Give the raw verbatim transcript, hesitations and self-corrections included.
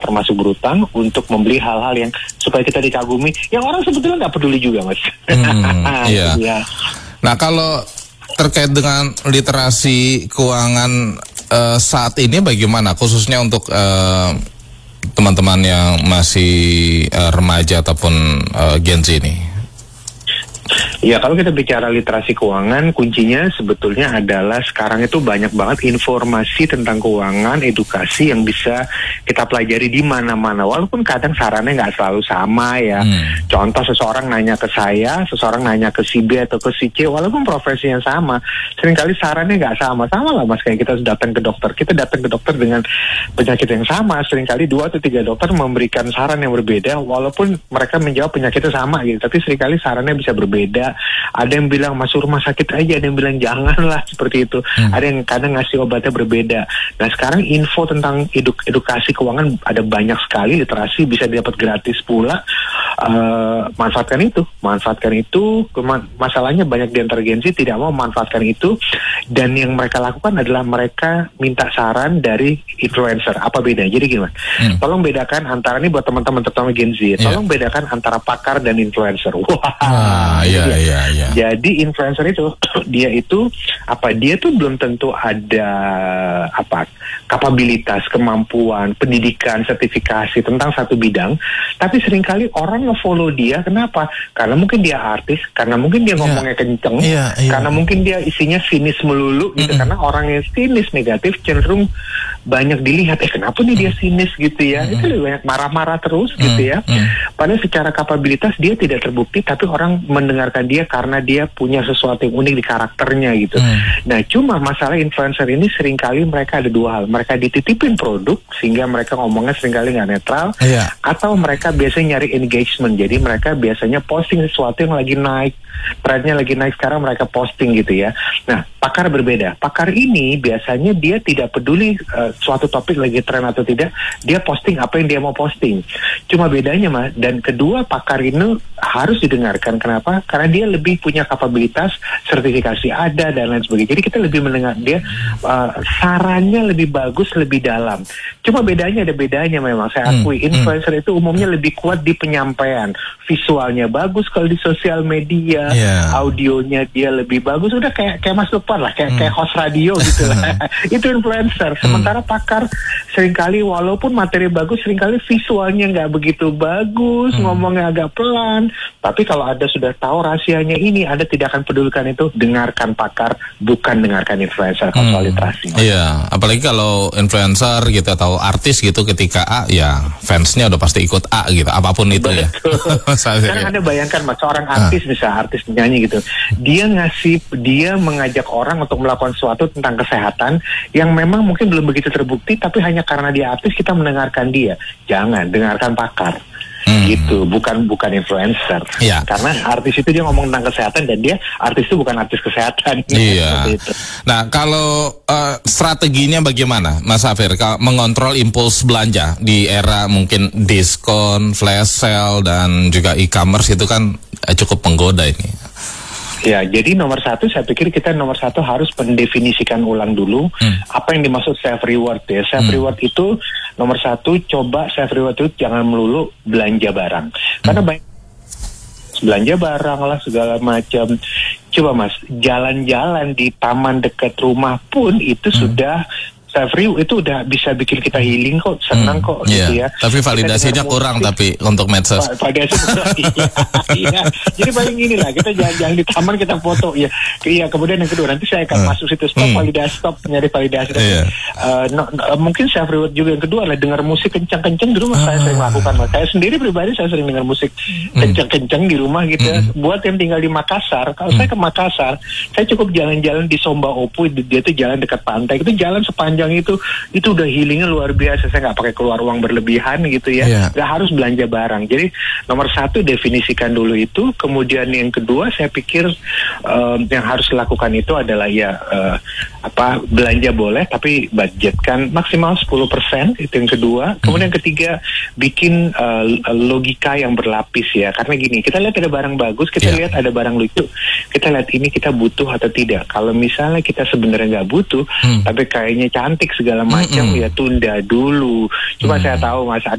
termasuk berutang untuk membeli hal-hal yang supaya kita dikagumi, yang orang sebetulnya nggak peduli juga, Mas. Hmm, iya. Ya. Nah, kalau terkait dengan literasi keuangan uh, saat ini bagaimana, khususnya untuk uh, teman-teman yang masih uh, remaja ataupun uh, Gen Z ini? Ya, kalau kita bicara literasi keuangan, kuncinya sebetulnya adalah sekarang itu banyak banget informasi tentang keuangan, edukasi yang bisa kita pelajari di mana-mana. Walaupun kadang sarannya nggak selalu sama ya. Hmm. Contoh, seseorang nanya ke saya, seseorang nanya ke si B atau ke si C, walaupun profesi yang sama, seringkali sarannya nggak sama. Sama lah, Mas, kayak kita datang ke dokter. Kita datang ke dokter dengan penyakit yang sama, seringkali dua atau tiga dokter memberikan saran yang berbeda, walaupun mereka menjawab penyakitnya sama gitu. Tapi seringkali sarannya bisa berbeda. Ada yang bilang masuk rumah sakit aja, ada yang bilang janganlah, seperti itu. Hmm. Ada yang kadang ngasih obatnya berbeda. Nah, sekarang info tentang eduk edukasi keuangan ada banyak sekali, literasi bisa didapat gratis pula. Uh, manfaatkan itu, manfaatkan itu. Masalahnya banyak di antara Gen Z tidak mau memanfaatkan itu, dan yang mereka lakukan adalah mereka minta saran dari influencer. Apa bedanya? Jadi gimana? Hmm. Tolong bedakan antara, ini buat teman-teman terutama Gen Z. Tolong yeah. bedakan antara pakar dan influencer. Wah, ah, iya, iya. Ya, ya. Jadi influencer itu dia itu apa? Dia tuh belum tentu ada apa kapabilitas, kemampuan, pendidikan, sertifikasi tentang satu bidang, tapi seringkali orang nge-follow dia. Kenapa? Karena mungkin dia artis, karena mungkin dia ngomongnya yeah. kenceng, yeah, yeah. karena mungkin dia isinya sinis melulu gitu. Mm-hmm. Karena orang yang sinis negatif cenderung banyak dilihat. Eh kenapa nih dia sinis gitu ya? Mm-hmm. Itu lebih banyak marah-marah terus mm-hmm. gitu ya. Mm-hmm. Padahal secara kapabilitas dia tidak terbukti, tapi orang mendengarkan dia karena dia punya sesuatu yang unik di karakternya gitu. Hmm. Nah, cuma masalah influencer ini seringkali mereka ada dua hal. Mereka dititipin produk sehingga mereka ngomongnya seringkali nggak netral, yeah. atau mereka biasanya nyari engagement. Jadi mereka biasanya posting sesuatu yang lagi naik, trennya lagi naik sekarang, mereka posting gitu ya. Nah, pakar berbeda. Pakar ini biasanya dia tidak peduli uh, suatu topik lagi tren atau tidak, dia posting apa yang dia mau posting. Cuma bedanya, Mas, dan kedua pakar ini harus didengarkan. Kenapa? Karena dia lebih punya kapabilitas, sertifikasi ada dan lain sebagainya. Jadi kita lebih mendengar dia, uh, sarannya lebih bagus, lebih dalam. Cuma bedanya ada bedanya memang. Saya akui hmm, influencer hmm. itu umumnya lebih kuat di penyampaian. Visualnya bagus kalau di sosial media, yeah. audionya dia lebih bagus. Udah kayak kayak Mas Lukman lah, kayak hmm. kayak host radio gitu lah. Itu influencer. Sementara hmm. pakar seringkali walaupun materi bagus, seringkali visualnya nggak begitu bagus, hmm. ngomongnya agak pelan. Tapi kalau Anda sudah tahu rahasianya ini, Anda tidak akan pedulikan itu. Dengarkan pakar, bukan dengarkan influencer kalau hmm. soal literasi. Iya, apalagi kalau influencer gitu atau artis gitu, ketika A, ya fansnya udah pasti ikut A gitu, apapun itu. Betul. Ya. Sekarang Anda bayangkan, Mas, seorang artis, ah. misalnya artis penyanyi gitu, dia ngasih, dia mengajak orang untuk melakukan sesuatu tentang kesehatan yang memang mungkin belum begitu terbukti, tapi hanya karena dia artis kita mendengarkan dia. Jangan, dengarkan pakar. Hmm. Gitu, bukan bukan influencer. Ya. Karena artis itu dia ngomong tentang kesehatan, dan dia artis itu bukan artis kesehatan. Iya. Itu. Nah, kalau uh, strateginya bagaimana, Mas Afir, kalau mengontrol impuls belanja di era mungkin diskon, flash sale, dan juga e-commerce itu kan uh, cukup menggoda ini. Ya, jadi nomor satu saya pikir kita nomor satu harus mendefinisikan ulang dulu hmm. apa yang dimaksud self reward ya. Self hmm. reward itu nomor satu, coba self reward itu jangan melulu belanja barang. Hmm. Karena banyak belanja barang lah segala macam. Coba, Mas, jalan-jalan di taman dekat rumah pun itu hmm. sudah self reward, itu udah bisa bikin kita healing kok, senang hmm, kok gitu iya. ya. Tapi validasinya kurang musik, tapi untuk medsos. Validasi kurang. iya, iya. Jadi paling gini lah, kita jalan-jalan di taman kita foto ya. Iya, kemudian yang kedua nanti saya akan hmm. masuk situ stop hmm. validasi, stop nyari validasi. Iya. Uh, no, no, mungkin self reward juga yang kedua adalah dengar musik kencang-kencang di rumah. ah. Saya sering lakukan, Mas. Saya sendiri pribadi saya sering dengar musik hmm. kencang-kencang di rumah gitu. Hmm. Buat yang tinggal di Makassar, kalau hmm. saya ke Makassar, saya cukup jalan-jalan di Somba Opu, dia tuh jalan dekat pantai. Itu jalan sepanjang itu itu udah healingnya luar biasa. Saya nggak pakai keluar uang berlebihan gitu ya, yeah. nggak harus belanja barang. Jadi nomor satu definisikan dulu itu. Kemudian yang kedua saya pikir um, yang harus dilakukan itu adalah ya uh, apa belanja boleh tapi budgetkan maksimal sepuluh persen, itu yang kedua. Kemudian yang ketiga bikin uh, logika yang berlapis ya, karena gini, kita lihat ada barang bagus, kita yeah. lihat ada barang lucu, kita lihat ini kita butuh atau tidak. Kalau misalnya kita sebenarnya nggak butuh hmm. tapi kayaknya cantik segala macam, mm-hmm. ya tunda dulu. Cuma mm-hmm. saya tahu, Mas, ada